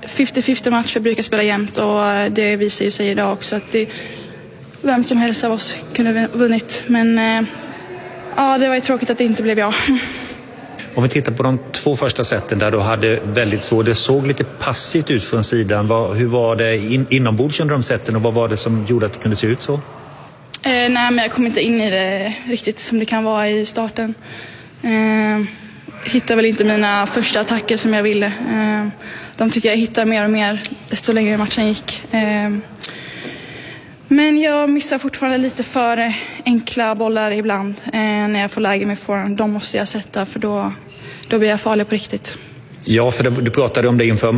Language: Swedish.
50-50 match, vi brukar spela jämnt och det visar ju sig idag också att vem som helst av oss kunde ha vunnit. Men det var ju tråkigt att det inte blev jag. Om vi tittar på de 2 första sätten där du hade väldigt svårt, det såg lite passivt ut från sidan. Hur var det inombords under de sätten och vad var det som gjorde att det kunde se ut så? Nej, men jag kom inte in i det riktigt som det kan vara i starten. Hittade väl inte mina första attacker som jag ville. De tycker jag hittar mer och mer desto längre matchen gick. Men jag missar fortfarande lite för enkla bollar ibland när jag får läge med forehand. De måste jag sätta för då blir jag farlig på riktigt. Ja, för du pratade om det inför